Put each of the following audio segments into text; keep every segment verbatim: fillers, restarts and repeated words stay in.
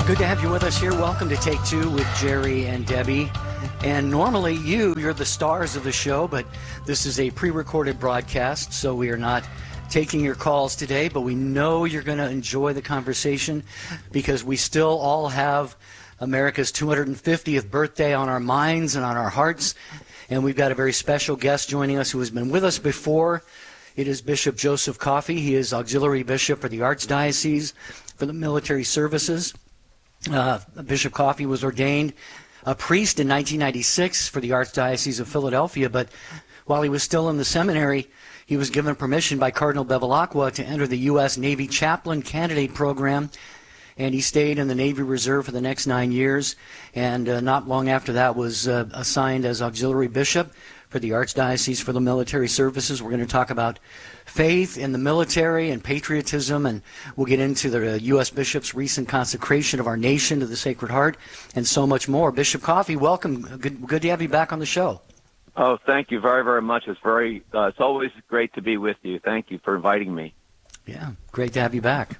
Good to have you with us here. Welcome to Take Two with Jerry and Debbie. And normally you, you're the stars of the show, but this is a pre-recorded broadcast, so we are not taking your calls today, but we know you're going to enjoy the conversation because we still all have America's two hundred fiftieth birthday on our minds and on our hearts. And we've got a very special guest joining us who has been with us before. It is Bishop Joseph Coffey. He is Auxiliary Bishop for the Archdiocese for the Military Services. Uh, Bishop Coffey was ordained a priest in nineteen ninety-six for the Archdiocese of Philadelphia, but while he was still in the seminary, he was given permission by Cardinal Bevilacqua to enter the U S Navy Chaplain Candidate Program, and he stayed in the Navy Reserve for the next nine years, and uh, not long after that was uh, assigned as Auxiliary Bishop for the Archdiocese for the Military Services. We're going to talk about faith in the military and patriotism, and we'll get into the U S Bishop's recent consecration of our nation to the Sacred Heart, and so much more. Bishop Coffey, welcome. Good, good to have you back on the show. Oh, thank you very, very much. It's very, uh, it's always great to be with you. Thank you for inviting me. Yeah, great to have you back.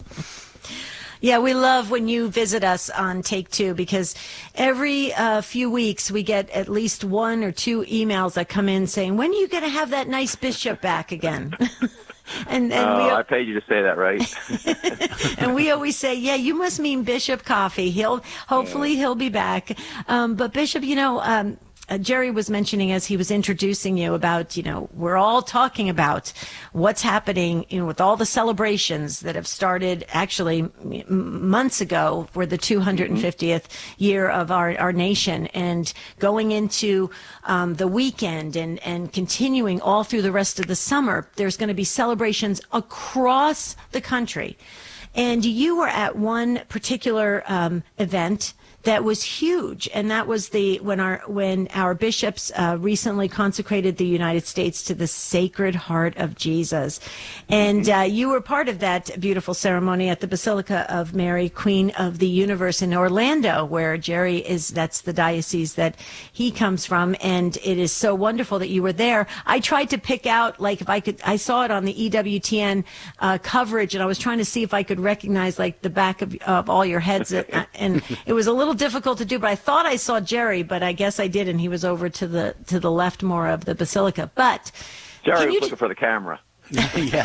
Yeah, we love when you visit us on Take Two because every uh, few weeks we get at least one or two emails that come in saying, when are you going to have that nice bishop back again? and, and oh, we, I paid you to say that, right? And we always say, yeah, you must mean Bishop Coffey. He'll, hopefully he'll be back. Um, but Bishop, you know, um, Uh, Jerry was mentioning as he was introducing you about, you know, we're all talking about what's happening, you know, with all the celebrations that have started actually m- months ago for the two hundred fiftieth mm-hmm. year of our, our nation, and going into um, the weekend and, and continuing all through the rest of the summer. There's going to be celebrations across the country. And you were at one particular um, event that was huge, and that was the when our when our bishops uh, recently consecrated the United States to the Sacred Heart of Jesus, and uh, you were part of that beautiful ceremony at the Basilica of Mary, Queen of the Universe in Orlando, where Jerry is. That's the diocese that he comes from, and it is so wonderful that you were there. I tried to pick out, like, if I could. I saw it on the E W T N uh, coverage, and I was trying to see if I could recognize like the back of, of all your heads, and it was a little difficult to do, but I thought I saw Jerry, but I guess I didn't. He was over to the to the left more of the basilica. But Jerry was looking for the camera. Yeah,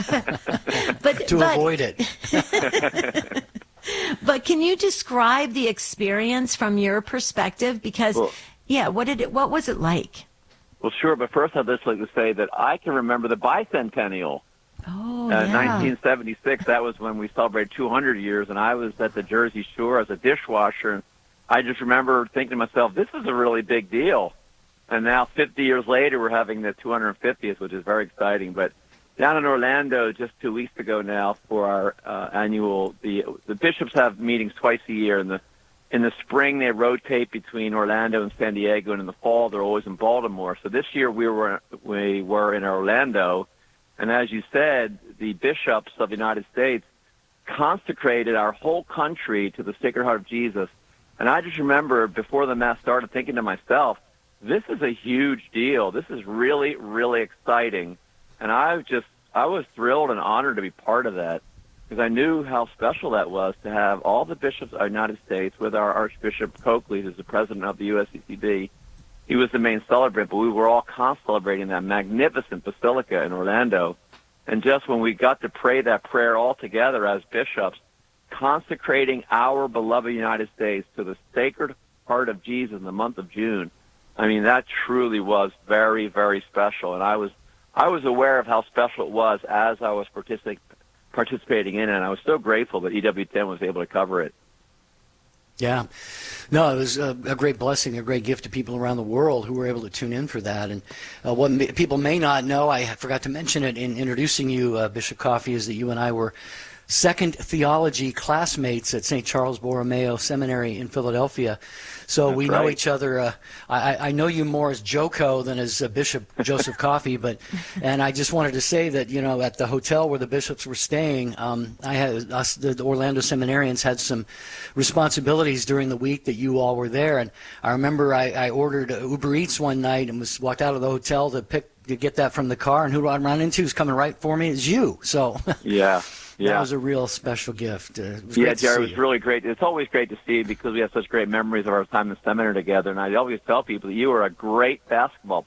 but to but, avoid it. But can you describe the experience from your perspective? Because well, yeah, what did it? What was it like? Well, sure. But first, I'd just like to say that I can remember the bicentennial. Oh, uh, yeah. nineteen seventy-six. That was when we celebrated two hundred years, and I was at the Jersey Shore as a dishwasher. I just remember thinking to myself, this is a really big deal. And now fifty years later, we're having the two hundred fiftieth, which is very exciting. But down in Orlando just two weeks ago now for our uh, annual, the the bishops have meetings twice a year. In the in the spring, they rotate between Orlando and San Diego, and in the fall, they're always in Baltimore. So this year, we were we were in Orlando. And as you said, the bishops of the United States consecrated our whole country to the Sacred Heart of Jesus. And I just remember before the Mass started thinking to myself, this is a huge deal. This is really, really exciting. And I just, I was thrilled and honored to be part of that because I knew how special that was to have all the bishops of the United States with our Archbishop Coakley, who's the president of the U S C C B. He was the main celebrant, but we were all celebrating that magnificent basilica in Orlando. And just when we got to pray that prayer all together as bishops, consecrating our beloved United States to the Sacred Heart of Jesus in the month of June, I mean, that truly was very, very special. And I was I was aware of how special it was as I was particip- participating in it, and I was so grateful that E W T N was able to cover it. Yeah. No, it was a, a great blessing, a great gift to people around the world who were able to tune in for that. And uh, what may, people may not know, I forgot to mention it in introducing you, uh, Bishop Coffey, is that you and I were second theology classmates at Saint Charles Borromeo Seminary in Philadelphia. So That's we know right. each other. Uh, I, I know you more as Joko than as uh, Bishop Joseph Coffey, but and I just wanted to say that, you know, at the hotel where the bishops were staying, um, I had us, the Orlando seminarians, had some responsibilities during the week that you all were there, and I remember I, I ordered Uber Eats one night and was walked out of the hotel to pick to get that from the car, and who I ran into was coming right for me. It's you. So yeah. Yeah. That was a real special gift. Uh, it was Yeah, great to Jerry, see it was you. really great. It's always great to see you because we have such great memories of our time in seminary together. And I always tell people that you were a great basketball